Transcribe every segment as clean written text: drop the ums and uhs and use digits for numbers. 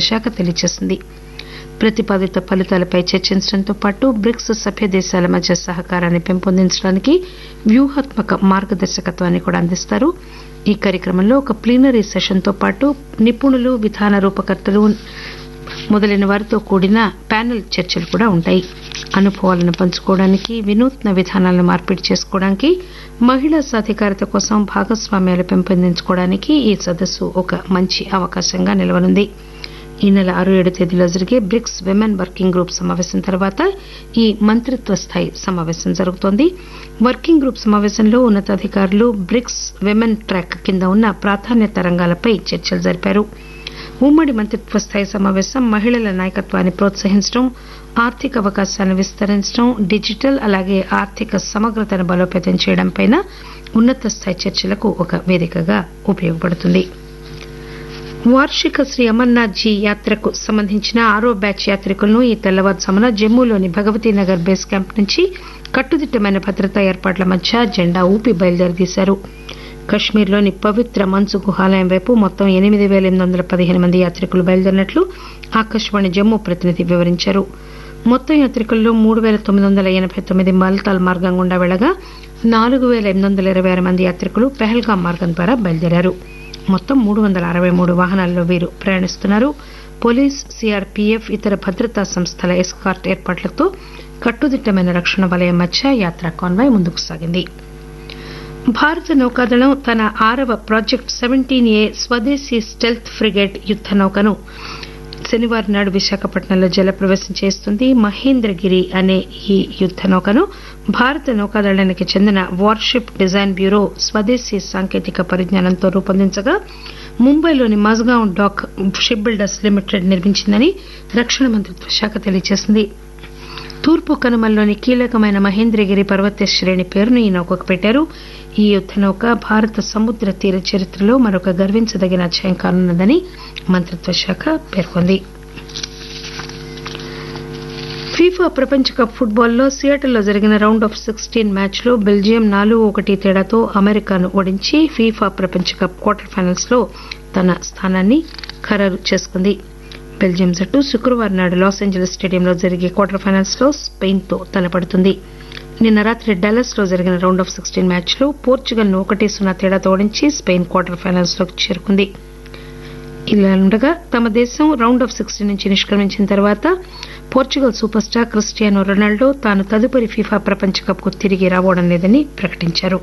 శాఖ తెలియజేసింది. ప్రతిపాదిత ఫలితాలపై చర్చించడంతో పాటు బ్రిక్స్ సభ్య దేశాల మధ్య సహకారాన్ని పెంపొందించడానికి వ్యూహాత్మక మార్గదర్శకత్వాన్ని కూడా అందిస్తారు. ఈ కార్యక్రమంలో ఒక ప్లీనరీ సెషన్తో పాటు నిపుణులు, విధాన రూపకర్తలు మొదలైన వారితో కూడిన ప్యానెల్ చర్చలు కూడా ఉంటాయి. అనుభవాలను పంచుకోవడానికి, వినూత్న విధానాలను మార్పిడి చేసుకోవడానికి, మహిళా సాధికారత కోసం భాగస్వామ్యాలు పెంపొందించుకోవడానికి ఈ సదస్సు ఒక మంచి అవకాశంగా నిలవనుంది. ఈ నెల 6-7 తేదీలో జరిగే బ్రిక్స్ విమెన్ వర్కింగ్ గ్రూప్ సమావేశం తర్వాత ఈ మంత్రిత్వ స్థాయి సమావేశం జరుగుతోంది. వర్కింగ్ గ్రూప్ సమావేశంలో ఉన్నతాధికారులు బ్రిక్స్ విమెన్ ట్రాక్ కింద ఉన్న ప్రాధాన్యత రంగాలపై చర్చలు జరిపారు. ఉమ్మడి మంత్రిత్వ స్థాయి సమావేశం మహిళల నాయకత్వాన్ని ప్రోత్సహించడం, ఆర్థిక అవకాశాలను విస్తరించడం, డిజిటల్ అలాగే ఆర్థిక సమగ్రతను బలోపేతం చేయడంపై ఉన్నత స్థాయి చర్చలకు ఒక వేదికగా ఉపయోగపడుతుంది. వార్షిక శ్రీ అమర్నాథ్ జీ యాత్రకు సంబంధించిన 6వ బ్యాచ్ యాత్రికులను ఈ తెల్లవారుజామున జమ్మూలోని భగవతీనగర్ బేస్ క్యాంప్ నుంచి కట్టుదిట్టమైన భద్రతా ఏర్పాట్ల మధ్య జెండా ఊపి బయలుదేరదీశారు. కశ్మీర్లోని పవిత్ర మంచు గుహాలయం వైపు మొత్తం 8,815 మంది యాత్రికులు బయలుదేరినట్లు ఆకాశవాణి జమ్మూ ప్రతినిధి వివరించారు. మొత్తం యాత్రికుల్లో 3,989 బాల్తాల్ మార్గం గుండా వెళ్లగా 4,826 మంది యాత్రికులు పెహల్గాం మార్గం ద్వారా బయలుదేరారు. మొత్తం 363 వాహనాల్లో వీరు ప్రయాణిస్తున్నారు. పోలీస్, సీఆర్పీఎఫ్, ఇతర భద్రతా సంస్థల ఎస్కార్ట్ ఏర్పాట్లతో కట్టుదిట్టమైన రక్షణ వలయం మధ్య యాత్రా కాన్వాయ్ ముందుకు సాగింది. భారత నౌకాదళం తన 6వ ప్రాజెక్ట్ 17A స్వదేశీ స్టెల్త్ ఫ్రిగేట్ యుద్ద నౌకను శనివారం నాడు విశాఖపట్నంలో జలప్రవేశం చేస్తుంది. మహేంద్రగిరి అనే ఈ యుద్ద నౌకను భారత నౌకాదళానికి చెందిన వార్షిప్ డిజైన్ బ్యూరో స్వదేశీ సాంకేతిక పరిజ్ఞానంతో రూపొందించగా ముంబైలోని Mazagon dock ship builders limited నిర్మించిందని రక్షణ మంత్రిత్వ శాఖ తెలియజేసింది. తూర్పు కనుమల్లోని కీలకమైన మహేంద్రగిరి పర్వత శ్రేణి పేరును ఈ నౌకకు పెట్టారు. ఈ యుద్ద నౌక భారత సముద్ర తీర చరిత్రలో మరొక గర్వించదగిన అధ్యాయం కానున్నదని మంత్రిత్వ శాఖ పేర్కొంది. ఫీఫా ప్రపంచ కప్ ఫుట్బాల్లో సియాటిల్లో జరిగిన రౌండ్ ఆఫ్ 16 మ్యాచ్లో బెల్జియం 4-1 తేడాతో అమెరికాను ఓడించి ఫీఫా ప్రపంచ కప్ క్వార్టర్ ఫైనల్స్ లో తన స్థానాన్ని ఖరారు చేసుకుంది. బెల్జియం జట్టు శుక్రవారం నాడు లాస్ ఏంజలీస్ స్టేడియంలో జరిగే క్వార్టర్ ఫైనల్స్ లో స్పెయిన్ తో తలపడుతుంది. నిన్న రాత్రి డల్లస్ లో జరిగిన రౌండ్ ఆఫ్ 16 మ్యాచ్లో పోర్చుగల్ ను 1-0 తేడాతో ఓడించి స్పెయిన్ క్వార్టర్ ఫైనల్స్ లోకి చేరుకుంది. ఇలా ఉండగా తమ దేశం రౌండ్ ఆఫ్ 16 నుంచి నిష్క్రమించిన తర్వాత Portugal super star Cristiano Ronaldo తాను తదుపరి ఫీఫా ప్రపంచ కప్ కు తిరిగి రాబోవడం లేదని ప్రకటించారు.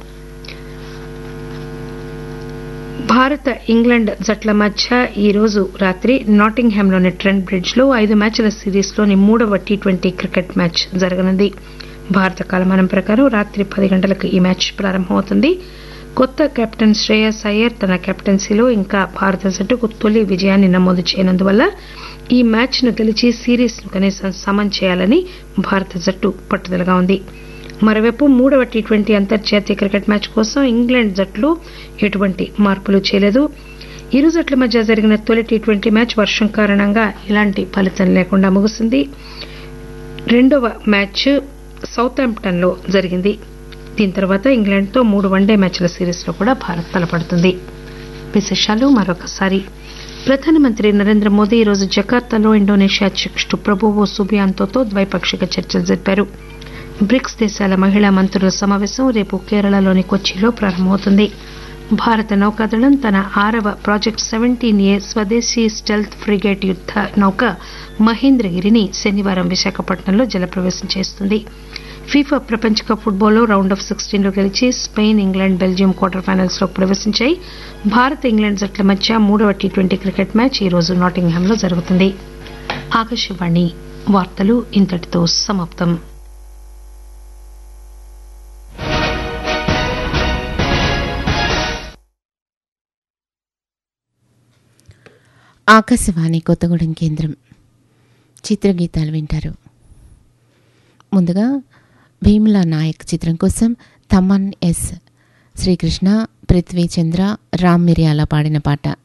భారత ఇంగ్లాండ్ జట్ల మధ్య ఈ రోజు రాత్రి నాటింగ్హామ్లోని ట్రెంట్ బ్రిడ్జ్ లో 5 మ్యాచ్ల సిరీస్లోని 3వ టీ20 క్రికెట్ మ్యాచ్ జరగనుంది. భారత కాలమానం ప్రకారం రాత్రి 10 గంటలకు ఈ మ్యాచ్ ప్రారంభమవుతుంది. కొత్త కెప్టెన్ శ్రేయస్ అయ్యర్ తన కెప్టెన్సీలో ఇంకా భారత జట్టుకు తొలి విజయాన్ని నమోదు చేయనందువల్ల ఈ మ్యాచ్ ను గెలిచి సిరీస్ ను కనీసం సమన్ చేయాలని భారత జట్టు పట్టుదలగా ఉంది. మరోవైపు 3వ టీ20 అంతర్జాతీయ క్రికెట్ మ్యాచ్ కోసం ఇంగ్లాండ్ జట్లు ఎటువంటి మార్పులు చేయలేదు. ఇరు జట్ల మధ్య జరిగిన తొలి టీ20 మ్యాచ్ వర్షం కారణంగా ఎలాంటి ఫలితం లేకుండా ముగిసింది. రెండవ మ్యాచ్ సౌతాంప్టన్ లో జరిగింది. దీని తర్వాత ఇంగ్లాండ్ తో 3 వన్డే మ్యాచ్ల సిరీస్ లో కూడా భారత్ తలపడుతుంది. విశేషాలు మరొకసారి. ప్రధానమంత్రి నరేంద్ర మోదీ ఈరోజు జకార్తాలో ఇండోనేషియా అధ్యకుడు ప్రభువో సుబియాంతోతో ద్వైపాక్షిక చర్చలు జరిపారు. బ్రిక్స్ దేశాల మహిళా మంత్రుల సమావేశం రేపు కేరళలోని కొచ్చిలో ప్రారంభమవుతుంది. భారత నౌకాదళం తన 6వ ప్రాజెక్ట్ 17A స్వదేశీ స్టెల్త్ ఫ్రిగేట్ యుద్ద నౌక మహేంద్రగిరిని శనివారం విశాఖపట్నంలో జలప్రవేశం చేస్తుంది. ఫీఫా ప్రపంచ కప్ ఫుట్బాల్లో రౌండ్ ఆఫ్ 16 లో గెలిచి Spain, England, Belgium quarter finals లో ప్రవేశించాయి. భారత్, ఇంగ్లాండ్ జట్ల మధ్య 3వ టీ20 క్రికెట్ మ్యాచ్ ఈ రోజు నాటింగ్హామ్లో జరుగుతుంది. ఆకాశవాణి వార్తలు ఇంతటితో సమాప్తం. ఆకాశవాణి కొత్తగూడెం కేంద్రం. చిత్రగీతాలు వింటారు. ముందుగా భీమ్లా నాయక్ చిత్రం కోసం తమన్ ఎస్, శ్రీకృష్ణ, పృథ్వీ చంద్ర, రామ్ మిరియాల పాడిన పాట.